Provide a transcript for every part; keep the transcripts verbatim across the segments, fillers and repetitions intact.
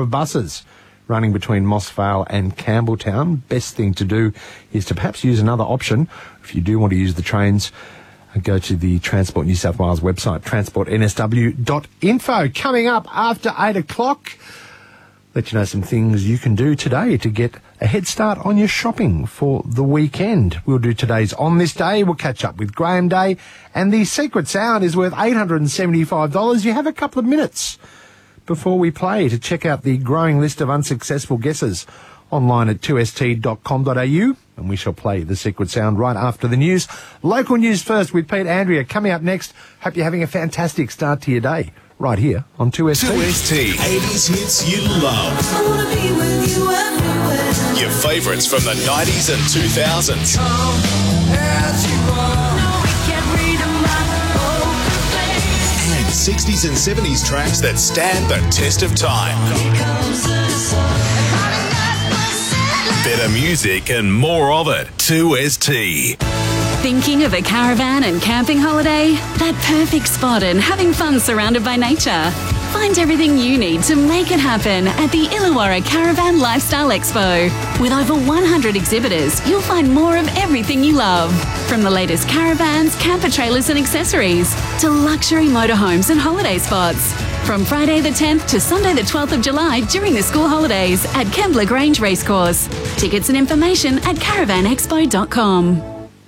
of buses running between Moss Vale and Campbelltown. Best thing to do is to perhaps use another option. If you do want to use the trains, go to the Transport New South Wales website, transport n s w dot info. Coming up after eight o'clock, let you know some things you can do today to get a head start on your shopping for the weekend. We'll do today's On This Day. We'll catch up with Graham Day. And the secret sound is worth eight hundred seventy-five dollars. You have a couple of minutes before we play to check out the growing list of unsuccessful guesses online at two s t dot com dot a u. And we shall play the secret sound right after the news. Local news first with Pete Andrea coming up next. Hope you're having a fantastic start to your day right here on two S T. two S T, eighties hits you love. I wanna be with you everywhere. Your favourites from the nineties and two thousands. Come as you are. No, we can't read a mind, poker face. And sixties and seventies tracks that stand the test of time. Here comes the sun. Better music and more of it. two S T. Thinking of a caravan and camping holiday? That perfect spot and having fun surrounded by nature. Find everything you need to make it happen at the Illawarra Caravan Lifestyle Expo. With over one hundred exhibitors, you'll find more of everything you love. From the latest caravans, camper trailers and accessories, to luxury motorhomes and holiday spots. From Friday the tenth to Sunday the twelfth of July during the school holidays at Kembla Grange Racecourse. Tickets and information at caravan expo dot com.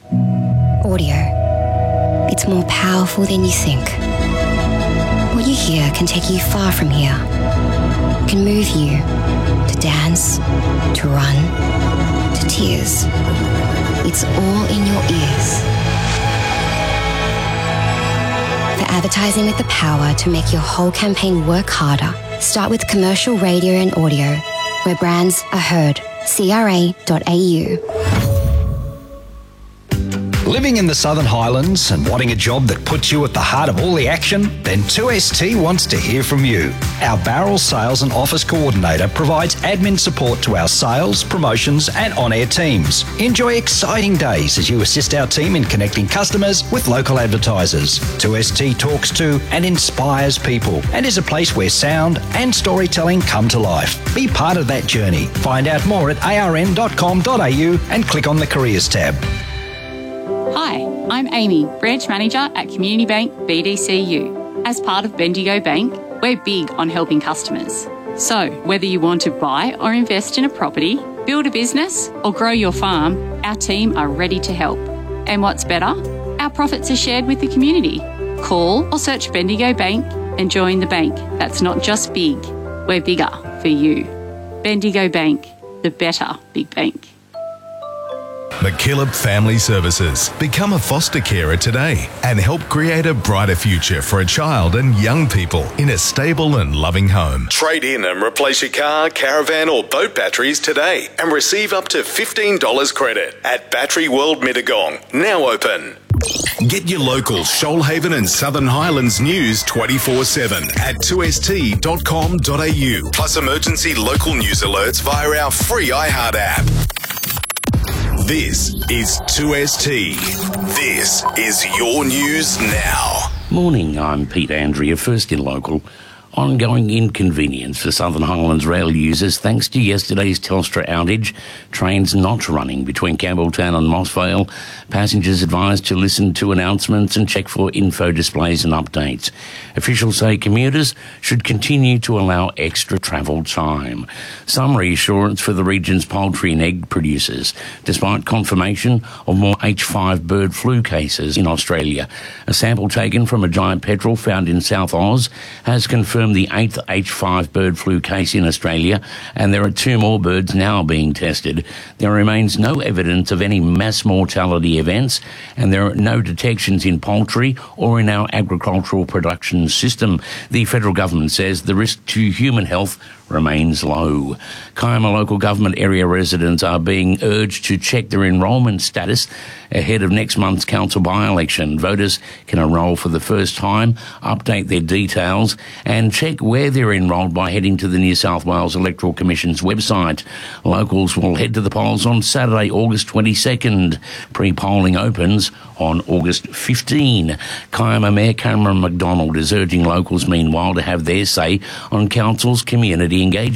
Audio. It's more powerful than you think. What you hear can take you far from here. It can move you to dance, to run, to tears. It's all in your ears. For advertising with the power to make your whole campaign work harder, start with commercial radio and audio, where brands are heard. c r a dot a u. Living in the Southern Highlands and wanting a job that puts you at the heart of all the action? Then two S T wants to hear from you. Our Barrel Sales and Office Coordinator provides admin support to our sales, promotions and on-air teams. Enjoy exciting days as you assist our team in connecting customers with local advertisers. two S T talks to and inspires people and is a place where sound and storytelling come to life. Be part of that journey. Find out more at a r n dot com dot a u and click on the Careers tab. Hi, I'm Amy, Branch Manager at Community Bank B D C U. As part of Bendigo Bank, we're big on helping customers. So, whether you want to buy or invest in a property, build a business or grow your farm, our team are ready to help. And what's better? Our profits are shared with the community. Call or search Bendigo Bank and join the bank that's not just big, we're bigger for you. Bendigo Bank, the better big bank. McKillop Family Services. Become a foster carer today and help create a brighter future for a child and young people in a stable and loving home. Trade in and replace your car, caravan or boat batteries today and receive up to fifteen dollars credit at Battery World Mittagong. Now open. Get your local Shoalhaven and Southern Highlands news twenty-four seven at two s t dot com dot a u. Plus emergency local news alerts via our free iHeart app. This is two S T. This is your news now. Morning, I'm Pete Andrea, first in local. Ongoing inconvenience for Southern Highlands rail users thanks to yesterday's Telstra outage. Trains not running between Campbelltown and Moss Vale. Passengers advised to listen to announcements and check for info displays and updates. Officials say commuters should continue to allow extra travel time. Some reassurance for the region's poultry and egg producers, despite confirmation of more H five bird flu cases in Australia. A sample taken from a giant petrel found in South Oz has confirmed the eighth H five bird flu case in Australia, and there are two more birds now being tested. There remains no evidence of any mass mortality events, and there are no detections in poultry or in our agricultural production system. The federal government says the risk to human health remains low. Kiama local government area residents are being urged to check their enrolment status ahead of next month's council by-election. Voters can enrol for the first time, update their details and check where they're enrolled by heading to the New South Wales Electoral Commission's website. Locals will head to the polls on Saturday, August twenty-second. Pre-polling opens on August fifteenth. Kiama Mayor Cameron McDonald is urging locals meanwhile to have their say on council's community engagement.